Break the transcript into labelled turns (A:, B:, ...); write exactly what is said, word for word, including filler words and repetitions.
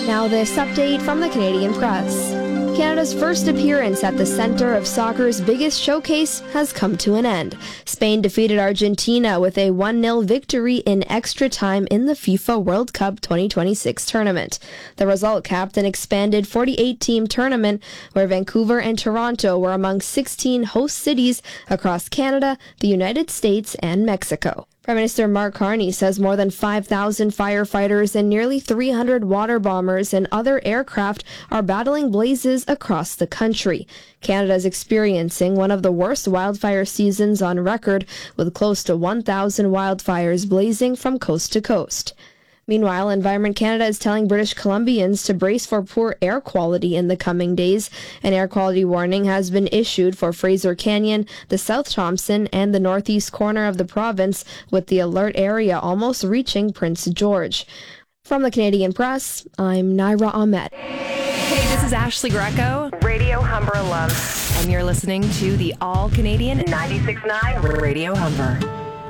A: Now this update from the Canadian Press. Canada's first appearance at the center of soccer's biggest showcase has come to an end. Spain defeated Argentina with a one nil victory in extra time in the FIFA World Cup twenty twenty-six tournament. The result capped an expanded forty-eight team tournament where Vancouver and Toronto were among sixteen host cities across Canada, the United States, and Mexico. Prime Minister Mark Carney says more than five thousand firefighters and nearly three hundred water bombers and other aircraft are battling blazes across the country. Canada is experiencing one of the worst wildfire seasons on record, with close to one thousand wildfires blazing from coast to coast. Meanwhile, Environment Canada is telling British Columbians to brace for poor air quality in the coming days. An air quality warning has been issued for Fraser Canyon, the South Thompson, and the northeast corner of the province, with the alert area almost reaching Prince George. From the Canadian Press, I'm Naira Ahmed.
B: Hey, this is Ashley Greco,
C: Radio Humber alum,
B: and you're listening to the All Canadian
C: ninety-six point nine
B: Radio Humber.